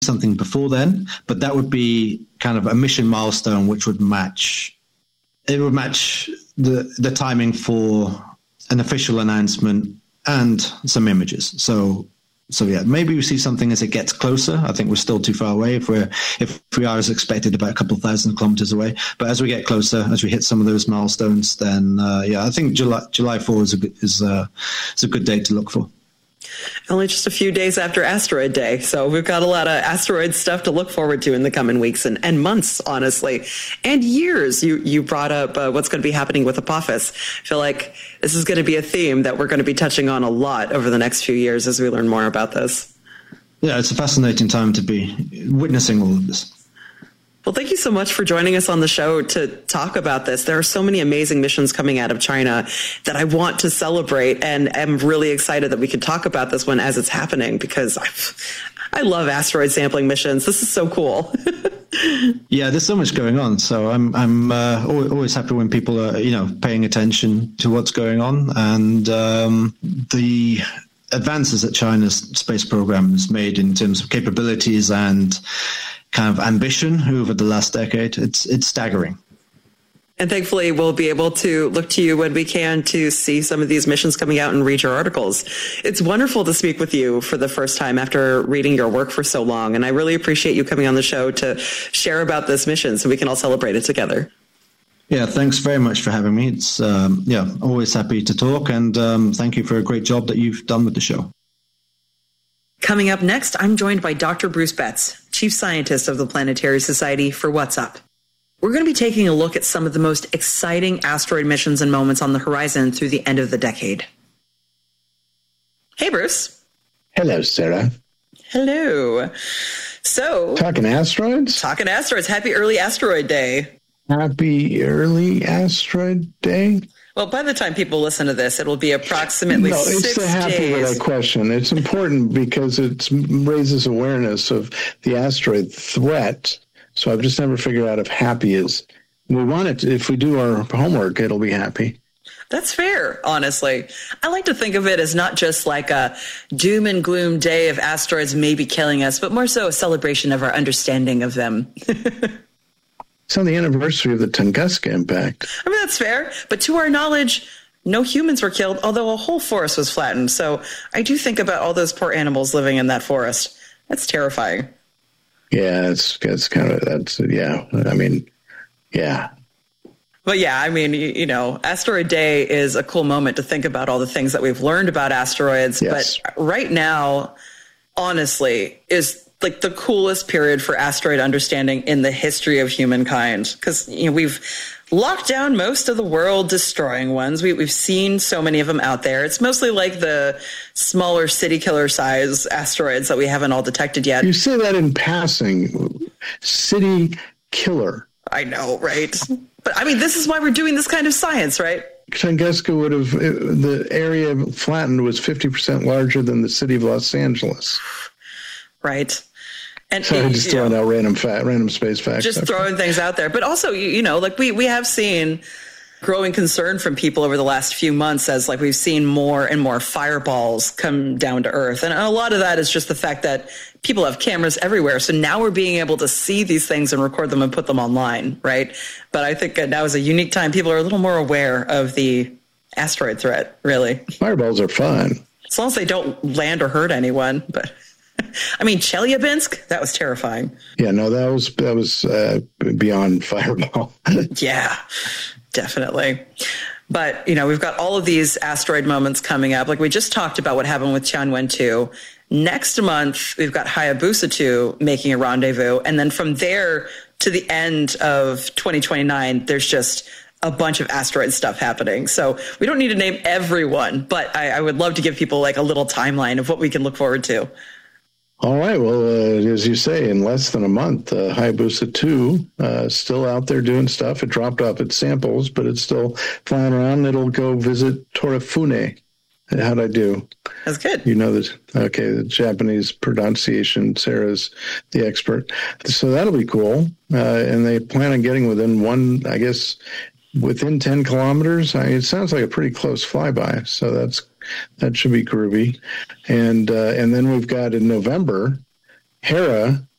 something before then, but that would be kind of a mission milestone, which would match. It would match the timing for an official announcement and some images. So yeah, maybe we see something as it gets closer. I think we're still too far away if we are as expected, about a couple of thousand kilometers away. But as we get closer, as we hit some of those milestones, then I think July 4 is a good date to look for. Only just a few days after Asteroid Day. So we've got a lot of asteroid stuff to look forward to in the coming weeks and months, honestly, and years. You brought up what's going to be happening with Apophis. I feel like this is going to be a theme that we're going to be touching on a lot over the next few years as we learn more about this. Yeah, it's a fascinating time to be witnessing all of this. Well, thank you so much for joining us on the show to talk about this. There are so many amazing missions coming out of China that I want to celebrate, and I'm really excited that we could talk about this one as it's happening, because I love asteroid sampling missions. This is so cool. Yeah, there's so much going on. So I'm always happy when people are, paying attention to what's going on, and the advances that China's space program has made in terms of capabilities and kind of ambition over the last decade, it's staggering. And thankfully, we'll be able to look to you when we can to see some of these missions coming out and read your articles. It's wonderful to speak with you for the first time after reading your work for so long. And I really appreciate you coming on the show to share about this mission so we can all celebrate it together. Yeah, thanks very much for having me. It's always happy to talk. And thank you for a great job that you've done with the show. Coming up next, I'm joined by Dr. Bruce Betts, Chief Scientist of the Planetary Society, for What's Up. We're going to be taking a look at some of the most exciting asteroid missions and moments on the horizon through the end of the decade. Hey, Bruce. Hello, Sarah. Hello. So, talking asteroids? Talking asteroids. Happy early asteroid day. Happy early asteroid day? Well, by the time people listen to this, it'll be approximately 6 days. It's the happy that I question. It's important because it raises awareness of the asteroid threat. So I've just never figured out if happy is. We want it to, if we do our homework, it'll be happy. That's fair, honestly. I like to think of it as not just like a doom and gloom day of asteroids maybe killing us, but more so a celebration of our understanding of them. It's on the anniversary of the Tunguska impact. I mean, that's fair. But to our knowledge, no humans were killed, although a whole forest was flattened. So I do think about all those poor animals living in that forest. That's terrifying. Yeah, yeah. I mean, yeah. But yeah, I mean, Asteroid Day is a cool moment to think about all the things that we've learned about asteroids. Yes. But right now, honestly, is like the coolest period for asteroid understanding in the history of humankind. Because, we've locked down most of the world destroying ones. We've seen so many of them out there. It's mostly like the smaller city killer size asteroids that we haven't all detected yet. You say that in passing. City killer. I know, right? But I mean, this is why we're doing this kind of science, right? Tunguska the area flattened was 50% larger than the city of Los Angeles. Right. And so just throwing out random space facts. Just throwing things out there. But also, we have seen growing concern from people over the last few months as we've seen more and more fireballs come down to Earth. And a lot of that is just the fact that people have cameras everywhere. So now we're being able to see these things and record them and put them online, right? But I think now is a unique time. People are a little more aware of the asteroid threat, really. Fireballs are fun. As long as they don't land or hurt anyone. But I mean, Chelyabinsk, that was terrifying. Yeah, no, that was beyond fireball. Yeah, definitely. But, we've got all of these asteroid moments coming up. Like we just talked about what happened with Tianwen-2. Next month, we've got Hayabusa 2 making a rendezvous. And then from there to the end of 2029, there's just a bunch of asteroid stuff happening. So we don't need to name everyone, but I would love to give people a little timeline of what we can look forward to. All right. Well, as you say, in less than a month, Hayabusa 2 still out there doing stuff. It dropped off its samples, but it's still flying around. It'll go visit Torifune. How'd I do? That's good. Okay, the Japanese pronunciation. Sarah's the expert. So that'll be cool. And they plan on getting within 10 kilometers. It sounds like a pretty close flyby. So that should be groovy. And then we've got in November, Hera